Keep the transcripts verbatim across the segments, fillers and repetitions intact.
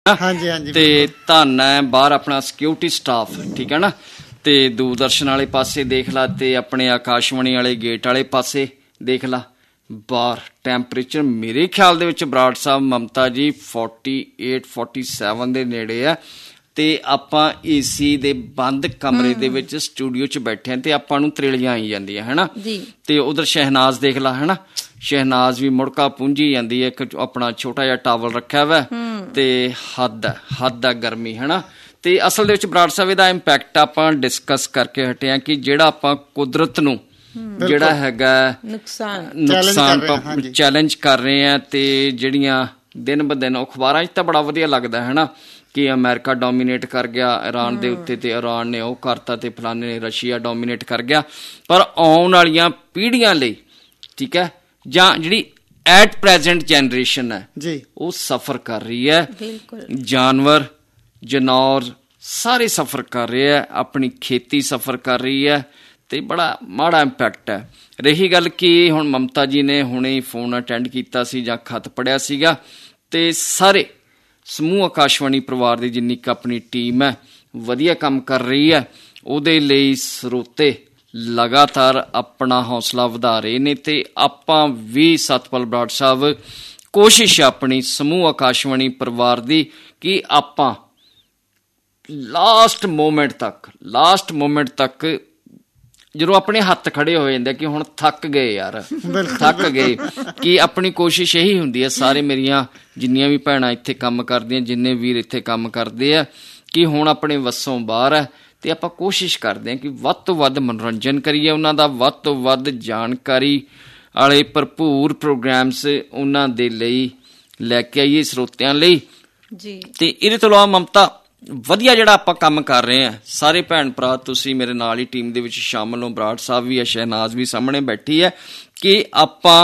ਤੇ ਧੰਨ ਹੈ ਬਾਹਰ ਆਪਣਾ ਸਿਕਿਉਰਿਟੀ ਸਟਾਫ, ਠੀਕ ਹੈ ਨਾ। ਤੇ ਦੂਰਦਰਸ਼ਨ ਵਾਲੇ ਪਾਸੇ ਦੇਖ ਲਾ ਤੇ ਆਪਣੇ ਆਕਾਸ਼ਵਾਣੀ ਵਾਲੇ ਗੇਟ ਵਾਲੇ ਪਾਸੇ ਦੇਖ ਲਾ, ਬਾਹਰ ਟੈਂਪਰੇਚਰ ਮੇਰੇ ਖਿਆਲ ਦੇ ਵਿੱਚ ਬਰਾੜ ਸਾਹਿਬ ਮਮਤਾ ਜੀ ਫੋਰਟੀ ਏਟ ਫੋਰਟੀ ਸੈਵਨ ਦੇ ਨੇੜੇ ਆ। ਤੇ ਆਪਾਂ ਏ ਸੀ ਦੇ ਬੰਦ ਕਮਰੇ ਦੇ ਵਿੱਚ ਸਟੂਡੀਓ ਚ ਬੈਠੇ ਤੇ ਆਪਾਂ ਨੂੰ ਤ੍ਰਿਲੀਆਂ ਆਈ ਜਾਂਦੀਆਂ ਹੈ ਨਾ। ਤੇ ਉਧਰ ਸ਼ਹਿਨਾਜ਼ ਦੇਖ ਲਾ ਹੈ ਨਾ, ਸ਼ਹਿਨਾਜ਼ ਵੀ ਮੁੜਕਾ ਪੁੰਝੀ ਜਾਂਦੀ ਹੈ, ਇੱਕ ਆਪਣਾ ਛੋਟਾ ਜਿਹਾ ਟਾਵਲ ਰੱਖਿਆ ਵਾ ਤੇ ਹੱਦ ਹੈ ਹੱਦ ਹੈ ਗਰਮੀ ਹੈ ਨਾ। ਤੇ ਅਸਲ ਦੇ ਵਿੱਚ ਬਰਾੜ ਸਾਹਿਬ ਇਹਦਾ ਇੰਪੈਕਟ ਆਪਾਂ ਡਿਸਕਸ ਕਰਕੇ ਹਟੇ ਹਾਂ ਕਿ ਜਿਹੜਾ ਆਪਾਂ ਕੁਦਰਤ ਨੂੰ ਜਿਹੜਾ ਹੈਗਾ ਨੁਕਸਾਨ ਨੁਕਸਾਨ ਚੈਲੰਜ ਕਰ ਰਹੇ ਹਾਂ। ਤੇ ਜਿਹੜੀਆਂ ਦਿਨ ਬ ਦਿਨ ਅਖਬਾਰਾਂ 'ਚ ਤਾਂ ਬੜਾ ਵਧੀਆ ਲੱਗਦਾ ਹੈ ਨਾ ਕਿ ਅਮਰੀਕਾ ਡੋਮੀਨੇਟ ਕਰ ਗਿਆ ਈਰਾਨ ਦੇ ਉੱਤੇ ਤੇ ਈਰਾਨ ਨੇ ਉਹ ਕਰਤਾ ਤੇ ਫਲਾਣੇ ਨੇ ਰਸ਼ੀਆ ਡੋਮੀਨੇਟ ਕਰ ਗਿਆ। ਪਰ ਆਉਣ ਵਾਲੀਆਂ ਪੀੜ੍ਹੀਆਂ ਲਈ, ਠੀਕ ਹੈ, ਜਾਂ ਜਿਹੜੀ ਐਟ ਪ੍ਰੈਜੈਂਟ ਜਨਰੇਸ਼ਨ ਹੈ ਜੀ, ਉਹ ਸਫ਼ਰ ਕਰ ਰਹੀ ਹੈ। ਜਾਨਵਰ ਜਨੌਰ ਸਾਰੇ ਸਫ਼ਰ ਕਰ ਰਹੇ ਹੈ, ਆਪਣੀ ਖੇਤੀ ਸਫ਼ਰ ਕਰ ਰਹੀ ਹੈ ਤੇ ਬੜਾ ਮਾੜਾ ਇੰਪੈਕਟ ਹੈ। ਰਹੀ ਗੱਲ ਕਿ ਹੁਣ ਮਮਤਾ ਜੀ ਨੇ ਹੁਣੇ ਫੋਨ ਅਟੈਂਡ ਕੀਤਾ ਸੀ ਜਾਂ ਖੱਤ ਪੜ੍ਹਿਆ ਸੀਗਾ ਤੇ ਸਾਰੇ ਸਮੂਹ ਆਕਾਸ਼ਵਾਣੀ ਪਰਿਵਾਰ ਦੀ ਜਿੰਨੀ ਕੁ ਆਪਣੀ ਟੀਮ ਹੈ ਵਧੀਆ ਕੰਮ ਕਰ ਰਹੀ ਹੈ। ਉਹਦੇ ਲਈ ਸਰੋਤੇ ਲਗਾਤਾਰ ਆਪਣਾ ਹੌਸਲਾ ਵਧਾ ਰਹੇ ਨੇ ਤੇ ਆਪਾਂ ਵੀ ਸਤਪਾਲ ਬਰਾੜ ਸਾਹਿਬ ਕੋਸ਼ਿਸ਼ ਆਪਣੀ ਸਮੂਹ ਆਕਾਸ਼ਵਾਣੀ ਪਰਿਵਾਰ ਦੀ ਕਿ ਆਪਾਂ ਲਾਸਟ ਮੋਮੈਂਟ ਤੱਕ ਲਾਸਟ ਮੋਮੈਂਟ ਤੱਕ ਜਦੋਂ ਆਪਣੇ ਹੱਥ ਖੜੇ ਹੋ ਜਾਂਦੇ ਕਿ ਹੁਣ ਥੱਕ ਗਏ ਯਾਰ ਥੱਕ ਗਏ, ਕਿ ਆਪਣੀ ਕੋਸ਼ਿਸ਼ ਇਹੀ ਹੁੰਦੀ ਹੈ। ਸਾਰੇ ਮੇਰੀਆਂ ਜਿੰਨੀਆਂ ਵੀ ਭੈਣਾਂ ਇੱਥੇ ਕੰਮ ਕਰਦੀਆਂ, ਜਿੰਨੇ ਵੀਰ ਇੱਥੇ ਕੰਮ ਕਰਦੇ ਆ, ਕਿ ਹੁਣ ਆਪਣੇ ਵੱਸੋਂ ਬਾਹਰ ਹੈ ਤੇ ਆਪਾਂ ਕੋਸ਼ਿਸ਼ ਕਰਦੇ ਹਾਂ ਕਿ ਵੱਧ ਤੋਂ ਵੱਧ ਮਨੋਰੰਜਨ ਕਰੀਏ ਉਹਨਾਂ ਦਾ, ਵੱਧ ਤੋਂ ਵੱਧ ਜਾਣਕਾਰੀ ਵਾਲੇ ਭਰਪੂਰ ਪ੍ਰੋਗਰਾਮਸ ਉਹਨਾਂ ਦੇ ਲਈ ਲੈ ਕੇ ਆਈਏ ਸਰੋਤਿਆਂ ਲਈ ਜੀ। ਤੇ ਇਹਦੇ ਤੋਂ ਇਲਾਵਾ ਮਮਤਾ ਵਧੀਆ ਜਿਹੜਾ ਆਪਾਂ ਕੰਮ ਕਰ ਰਹੇ ਹਾਂ, ਸਾਰੇ ਭੈਣ ਭਰਾ ਤੁਸੀਂ ਮੇਰੇ ਨਾਲ ਹੀ ਟੀਮ ਦੇ ਵਿੱਚ ਸ਼ਾਮਲ ਹੋ, ਬਰਾੜ ਸਾਹਿਬ ਵੀ ਹੈ, ਸ਼ਹਿਨਾਜ਼ ਵੀ ਸਾਹਮਣੇ ਬੈਠੀ ਹੈ, ਕਿ ਆਪਾਂ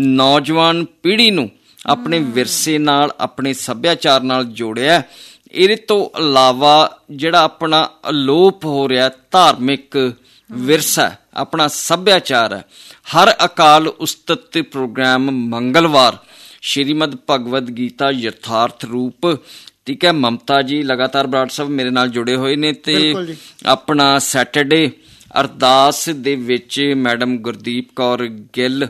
ਨੌਜਵਾਨ ਪੀੜ੍ਹੀ ਨੂੰ ਆਪਣੇ ਵਿਰਸੇ ਨਾਲ ਆਪਣੇ ਸੱਭਿਆਚਾਰ ਨਾਲ ਜੋੜਿਆ। ਇਹਦੇ ਤੋਂ ਇਲਾਵਾ ਜਿਹੜਾ ਆਪਣਾ ਅਲੋਪ ਹੋ ਰਿਹਾ ਧਾਰਮਿਕ ਵਿਰਸਾ, ਆਪਣਾ ਸੱਭਿਆਚਾਰ ਹੈ, ਹਰ ਅਕਾਲ ਉਸਤਤ ਪ੍ਰੋਗਰਾਮ ਮੰਗਲਵਾਰ ਸ਼੍ਰੀਮਦ ਭਗਵਦ ਗੀਤਾ ਯਥਾਰਥ ਰੂਪ, ਠੀਕ ਹੈ। ਮਮਤਾ ਜੀ ਲਗਾਤਾਰ ਬਰਾੜ ਸਾਹਿਬ ਮੇਰੇ ਨਾਲ ਜੁੜੇ ਹੋਏ ਨੇ ਤੇ ਆਪਣਾ ਸੈਟਰਡੇ ਅਰਦਾਸ ਦੇ ਵਿੱਚ ਮੈਡਮ ਗੁਰਦੀਪ ਕੌਰ ਗਿੱਲ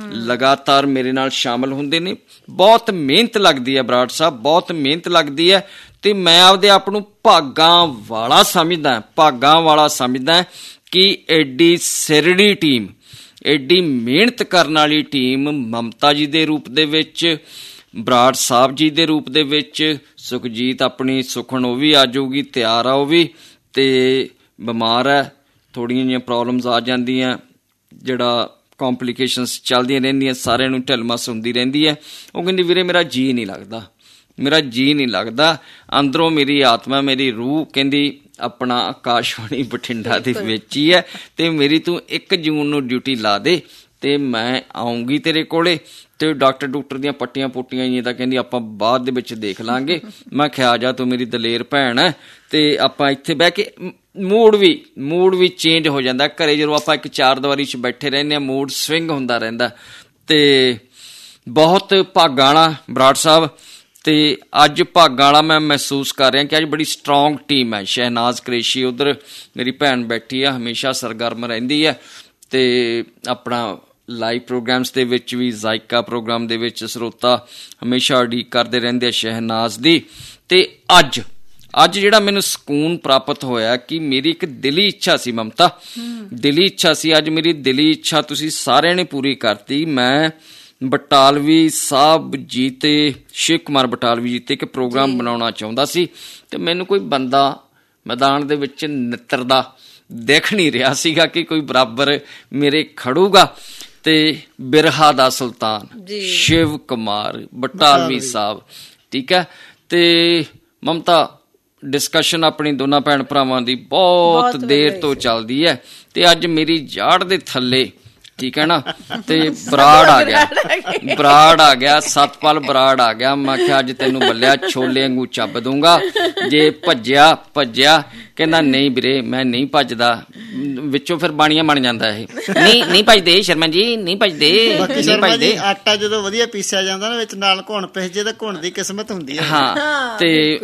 ਲਗਾਤਾਰ ਮੇਰੇ ਨਾਲ ਸ਼ਾਮਲ ਹੁੰਦੇ ਨੇ। ਬਹੁਤ ਮਿਹਨਤ ਲੱਗਦੀ ਹੈ ਬਰਾੜ ਸਾਹਿਬ, ਬਹੁਤ ਮਿਹਨਤ ਲੱਗਦੀ ਹੈ ਤੇ ਮੈਂ ਆਪਦੇ ਆਪ ਨੂੰ ਭਾਗਾਂ ਵਾਲਾ ਸਮਝਦਾ ਭਾਗਾਂ ਵਾਲਾ ਸਮਝਦਾ ਕਿ ਐਡੀ ਸਿਰੜੀ ਟੀਮ, ਐਡੀ ਮਿਹਨਤ ਕਰਨ ਵਾਲੀ ਟੀਮ ਮਮਤਾ ਜੀ ਦੇ ਰੂਪ ਦੇ ਵਿੱਚ, ਬਰਾੜ ਸਾਹਿਬ ਜੀ ਦੇ ਰੂਪ ਦੇ ਵਿੱਚ, ਸੁਖਜੀਤ ਆਪਣੀ ਸੁਖਣ ਉਹ ਵੀ ਆ ਜਾਊਗੀ, ਤਿਆਰ ਆ ਉਹ ਵੀ, ਤੇ ਬਿਮਾਰ ਹੈ, ਥੋੜ੍ਹੀਆਂ ਜਿਹੀਆਂ ਪ੍ਰੋਬਲਮਸ ਆ ਜਾਂਦੀਆਂ, ਜਿਹੜਾ ਕੰਪਲੀਕੇਸ਼ਨਸ ਚੱਲਦੀਆਂ ਰਹਿੰਦੀਆਂ, ਸਾਰਿਆਂ ਨੂੰ ਢਿਲਮਸ ਹੁੰਦੀ ਰਹਿੰਦੀ ਹੈ। ਉਹ ਕਹਿੰਦੀ ਵੀਰੇ ਮੇਰਾ ਜੀਅ ਨਹੀਂ ਲੱਗਦਾ, ਮੇਰਾ ਜੀਅ ਨਹੀਂ ਲੱਗਦਾ, ਅੰਦਰੋਂ ਮੇਰੀ ਆਤਮਾ ਮੇਰੀ ਰੂਹ ਕਹਿੰਦੀ ਆਪਣਾ ਆਕਾਸ਼ਵਾਣੀ ਬਠਿੰਡਾ ਦੇ ਵਿੱਚ ਹੀ ਹੈ ਤੇ ਮੇਰੀ ਤੂੰ ਇੱਕ ਜੂਨ ਨੂੰ ਡਿਊਟੀ ਲਾ ਦੇ ਤੇ ਮੈਂ ਆਊਂਗੀ ਤੇਰੇ ਕੋਲੇ। ਤੇ ਡਾਕਟਰ ਡਾਕਟਰ ਦੀਆਂ ਪੱਟੀਆਂ ਪੁੱਟੀਆਂ ਹੀ ਤਾਂ ਕਹਿੰਦੀ ਆਪਾਂ ਬਾਅਦ ਦੇ ਵਿੱਚ ਦੇਖ ਲਾਂਗੇ। ਮੈਂ ਕਿਹਾ ਆ ਜਾ ਤੂੰ ਮੇਰੀ ਦਲੇਰ ਭੈਣ ਹੈ ਤੇ ਆਪਾਂ ਇੱਥੇ ਬਹਿ ਕੇ ਮੂਡ ਵੀ ਮੂਡ ਵੀ ਚੇਂਜ ਹੋ ਜਾਂਦਾ ਘਰੇ ਜਦੋਂ ਆਪਾਂ ਇੱਕ ਚਾਰ ਦੀਵਾਰੀ 'ਚ ਬੈਠੇ ਰਹਿੰਦੇ ਹਾਂ, ਮੂਡ ਸਵਿੰਗ ਹੁੰਦਾ ਰਹਿੰਦਾ। ਤੇ ਬਹੁਤ ਭਾਗਾਂ ਵਾਲਾ ਬਰਾੜ ਸਾਹਿਬ, ਤੇ ਅੱਜ ਭਾਗਾਂ ਵਾਲਾ ਮੈਂ ਮਹਿਸੂਸ ਕਰ ਰਿਹਾ ਕਿ ਅੱਜ ਬੜੀ ਸਟਰੋਂਗ ਟੀਮ ਹੈ। ਸ਼ਹਿਨਾਜ਼ ਕੁਰੈਸ਼ੀ ਉੱਧਰ ਮੇਰੀ ਭੈਣ ਬੈਠੀ ਆ, ਹਮੇਸ਼ਾ ਸਰਗਰਮ ਰਹਿੰਦੀ ਹੈ ਤੇ ਆਪਣਾ ਲਾਈਵ ਪ੍ਰੋਗਰਾਮਸ ਦੇ ਵਿੱਚ ਵੀ, ਜ਼ਾਇਕਾ ਪ੍ਰੋਗਰਾਮ ਦੇ ਵਿੱਚ ਸਰੋਤਾ ਹਮੇਸ਼ਾ ਉਡੀਕ ਕਰਦੇ ਰਹਿੰਦੇ ਆ ਸ਼ਹਿਨਾਜ਼ ਦੀ। ਤੇ ਅੱਜ ਅੱਜ ਜਿਹੜਾ ਮੈਨੂੰ ਸਕੂਨ ਪ੍ਰਾਪਤ ਹੋਇਆ ਕਿ ਮੇਰੀ ਇੱਕ ਦਿਲੀ ਇੱਛਾ ਸੀ ਮਮਤਾ, ਦਿਲੀ ਇੱਛਾ ਸੀ, ਅੱਜ ਮੇਰੀ ਦਿਲੀ ਇੱਛਾ ਤੁਸੀਂ ਸਾਰਿਆਂ ਨੇ ਪੂਰੀ ਕਰਤੀ। ਮੈਂ ਬਟਾਲਵੀ ਸਾਹਿਬ ਜੀ ਤੇ ਸ਼ਿਵ ਕੁਮਾਰ ਬਟਾਲਵੀ ਜੀ ਤੇ ਇੱਕ ਪ੍ਰੋਗਰਾਮ ਬਣਾਉਣਾ ਚਾਹੁੰਦਾ ਸੀ ਤੇ ਮੈਨੂੰ ਕੋਈ ਬੰਦਾ ਮੈਦਾਨ ਦੇ ਵਿੱਚ ਨਿੱਤਰਦਾ ਦਿਖ ਨਹੀਂ ਰਿਹਾ ਸੀਗਾ ਕਿ ਕੋਈ ਬਰਾਬਰ ਮੇਰੇ ਖੜੂਗਾ। ਤੇ ਬਿਰਹਾ ਦਾ ਸੁਲਤਾਨ ਸ਼ਿਵ ਕੁਮਾਰ ਬਟਾਲਵੀ ਸਾਹਿਬ, ਠੀਕ ਹੈ। ਤੇ ਮਮਤਾ ਡਿਸਕਸ਼ਨ ਆਪਣੀ ਦੋਨਾਂ ਭੈਣ ਭਰਾਵਾਂ ਦੀ ਬਹੁਤ ਦੇਰ ਤੋਂ ਚੱਲਦੀ ਹੈ ਤੇ ਅੱਜ ਮੇਰੀ ਜਾੜ ਦੇ ਥੱਲੇ, ਠੀਕ ਹੈ ਨਾ, ਤੇ ਬਰਾੜ ਆ ਗਿਆ, ਬਰਾੜ ਆ ਗਿਆ, ਸਤਪਾਲ ਬਰਾੜ ਆ ਗਿਆ। ਮੈਂ ਕਿਹਾ ਅੱਜ ਤੈਨੂੰ ਬੱਲਿਆ ਛੋਲੇ ਵਾਂਗੂ ਚੱਬ ਦੂੰਗਾ। ਜੇ ਭੱਜਿਆ ਭੱਜਿਆ ਕਹਿੰਦਾ ਨਹੀਂ ਵੀਰੇ ਮੈਂ ਨਹੀਂ ਭੱਜਦਾ, ਵਿੱਚੋਂ ਫਿਰ ਬਾਣੀਆਂ ਬਣ ਜਾਂਦਾ ਇਹ, ਨਹੀਂ ਨਹੀਂ ਭੱਜਦੇ ਸ਼ਰਮਾ ਜੀ, ਨਹੀਂ ਭੱਜਦੇ ਨਹੀਂ ਭੱਜਦੇ। ਆਟਾ ਜਦੋਂ ਵਧੀਆ ਪੀਸਿਆ ਜਾਂਦਾ ਨਾ ਵਿੱਚ ਨਾਲ ਘੁਣ ਪਿਸ ਜੇ ਤਾਂ ਘੁਣ ਦੀ ਕਿਸਮਤ ਹੁੰਦੀ ਹੈ। ਹਾਂ, ਤੇ